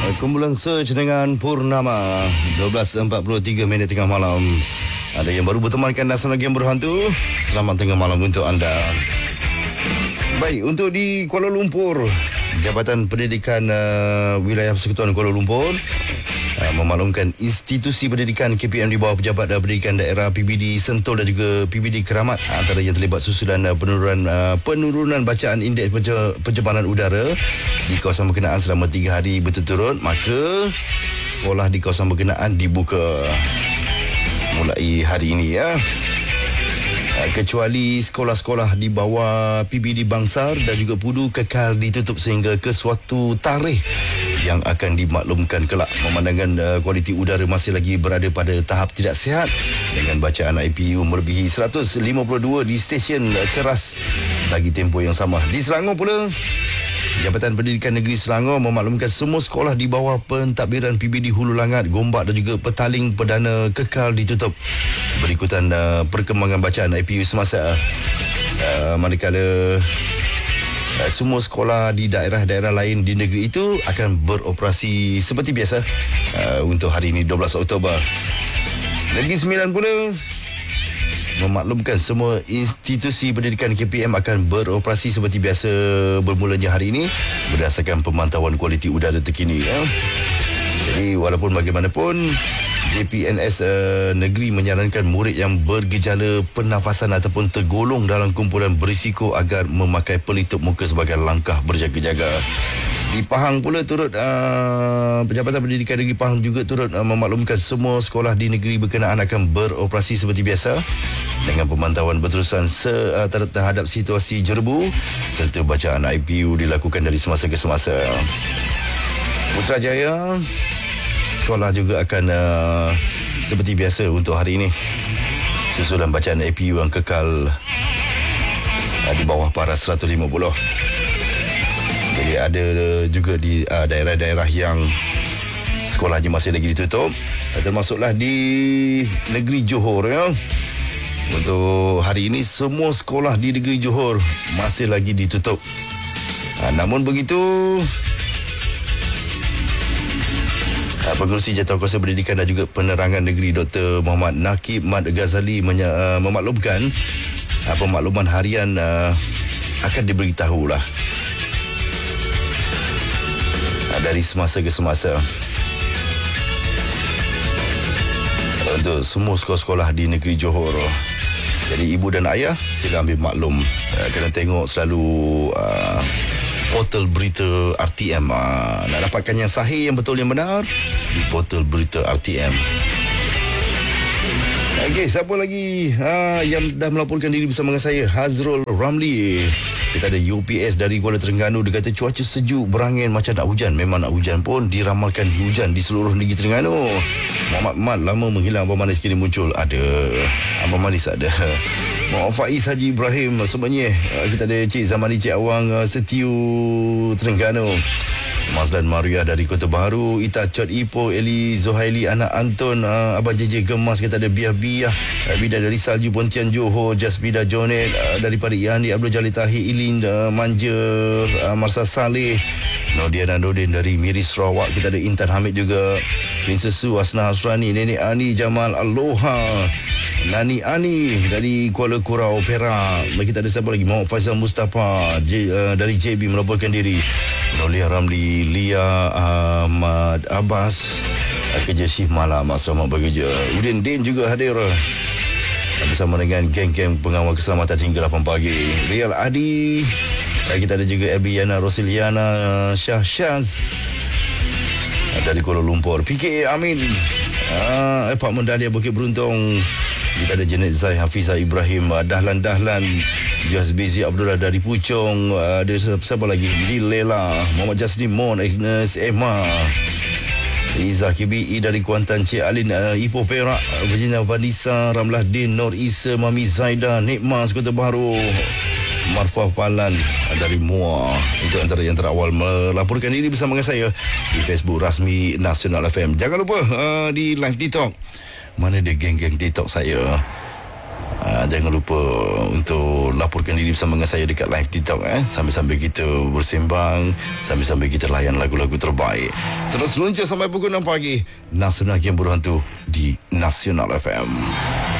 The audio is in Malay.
Kumpulan Search dengan Purnama 12.43 minit tengah malam. Ada yang baru bertemankan dan lagi yang berhantu. Selamat tengah malam untuk anda. Baik, untuk di Kuala Lumpur, Jabatan Pendidikan Wilayah Persekutuan Kuala Lumpur memaklumkan institusi pendidikan KPM di bawah Pejabat Pendidikan Daerah PBD Sentul dan juga PBD Keramat antara yang terlibat susulan penurunan bacaan indeks pencemaran udara di kawasan berkenaan selama 3 hari berturut-turut, maka sekolah di kawasan berkenaan dibuka mulai hari ini ya. Kecuali sekolah-sekolah di bawah PBD Bangsar dan juga Pudu kekal ditutup sehingga ke suatu tarikh yang akan dimaklumkan kelak. Memandangkan kualiti udara masih lagi berada pada tahap tidak sihat dengan bacaan IPU melebihi 152 di stesen ceras bagi tempoh yang sama. Di Selangor pula, Jabatan Pendidikan Negeri Selangor memaklumkan semua sekolah di bawah pentadbiran PBD Hulu Langat, Gombak dan juga Petaling Perdana kekal ditutup berikutan perkembangan bacaan IPU semasa. Manakala semua sekolah di daerah-daerah lain di negeri itu akan beroperasi seperti biasa untuk hari ini 12 Oktober. Negeri Sembilan pula memaklumkan semua institusi pendidikan KPM akan beroperasi seperti biasa bermulanya hari ini berdasarkan pemantauan kualiti udara terkini ya. Jadi walaupun bagaimanapun, JPNS negeri menyarankan murid yang bergejala pernafasan ataupun tergolong dalam kumpulan berisiko agar memakai pelitup muka sebagai langkah berjaga-jaga. Di Pahang pula turut Jabatan Pendidikan Negeri Pahang juga turut memaklumkan semua sekolah di negeri berkenaan akan beroperasi seperti biasa dengan pemantauan berterusan terhadap situasi jerebu serta bacaan IPU dilakukan dari semasa ke semasa. Putrajaya, sekolah juga akan seperti biasa untuk hari ini. Susulan bacaan IPU yang kekal di bawah paras 150. Jadi ada juga di daerah-daerah yang sekolahnya masih lagi ditutup, termasuklah di negeri Johor ya. Untuk hari ini semua sekolah di negeri Johor masih lagi ditutup. Namun begitu, Pengerusi Jawatankuasa Pendidikan dan juga Penerangan Negeri Dr. Muhammad Nakib Mat Ghazali memaklumkan pemakluman harian akan diberitahulah dari semasa ke semasa untuk semua sekolah-sekolah di negeri Johor. Jadi ibu dan ayah sila ambil maklum, kena tengok selalu portal berita RTM. Nak dapatkan yang sahih, yang betul, yang benar di portal berita RTM. Okey, siapa lagi yang dah melaporkan diri bersama dengan saya? Hazrul Ramli. Kita ada UPS dari Kuala Terengganu. Dia kata cuaca sejuk, berangin macam nak hujan. Memang nak hujan pun diramalkan hujan di seluruh negeri Terengganu. Muhammad Mat lama menghilang, Abang Manis kini muncul. Ada Abang Manis ada. Muhammad Faiz Haji Ibrahim sebenarnya. Kita ada Cik Zamani, Cik Awang Setiu Terengganu. Mazlan Maria dari Kota Baru, Ita Cot Ipoh, Eli Zohaili, anak Anton, Abang JJ Gemas, kita ada Biah Bida dari Salju Pontian Johor, Jasbida Jonet daripada Yani, Abdul Jalil Tahir, Ilin Manja, Marsa Saleh, Nodian Nordin dari Miri Sarawak, kita ada Intan Hamid juga, Princess Su, Asna Hasrani, Nenek Ani, Jamal Aloha, Nani Ani dari Kuala Kurau, Perak. Kita ada siapa lagi? Muhammad Faizal Mustafa dari JB melaporkan diri. Nolia Ramli, Lia Ahmad Abbas kerja shift malam, selamat bekerja. Udin Din juga hadir bersama dengan geng-geng pengawal keselamatan hingga 8 pagi. Rial Adi, kita ada juga Ebiana Rosiliana Syah Syaz dari Kuala Lumpur. PK Amin, Apartmen Dahlia Bukit Beruntung. Kita ada Janet Zai, Hafizah Ibrahim, Dahlan Jas Bizi Abdullah dari Puchong. Ada siapa lagi? Lela, Muhammad Jaslim Mon, Agnes Emma, Izzah KBI dari Kuantan, Cik Alin Ipoh Perak, Virginia Vanessa, Ramlah Din, Nur Isa, Mami Zaida, Nikmas Kota Baru, Marfah Palan dari Muar. Itu antara yang terawal melaporkan diri bersama dengan saya di Facebook rasmi Nasional FM. Jangan lupa di live TikTok. Mana dia geng-geng TikTok saya? Jangan lupa untuk laporkan diri bersama dengan saya dekat live TikTok sambil-sambil kita bersembang, sambil-sambil kita layan lagu-lagu terbaik. Terus luncur sampai pukul 6 pagi. Nasional Game Berhantu di Nasional FM.